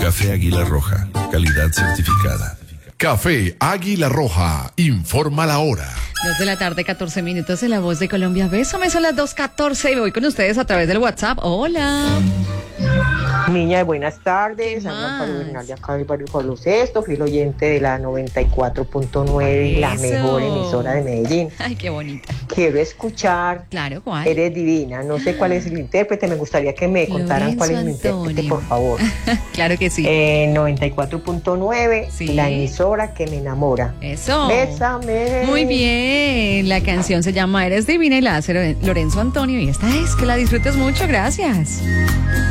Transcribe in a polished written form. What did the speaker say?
Café Águila Roja, calidad certificada. Café Águila Roja, informa la hora. 2:14 p.m. en La Voz de Colombia. Bésame, son las 2:14 y voy con ustedes a través del WhatsApp. Hola. Niña, buenas tardes. ¿Qué Habla más? Pablo Bernal de acá del barrio Pablo VI, fiel oyente de la 94.9, la Eso. mejor emisora de Medellín. Ay, qué bonita. Quiero escuchar Claro, ¿cuál? Eres Divina. No sé cuál es el intérprete, me gustaría que me contaran cuál es el Lorenzo intérprete, Antonio. por favor. Claro que sí. 94.9, Sí. la emisora que me enamora. Eso. Bésame. Muy bien. La canción se llama Eres Divina y la hace Lorenzo Antonio. Y esta es que la disfrutes mucho. Gracias.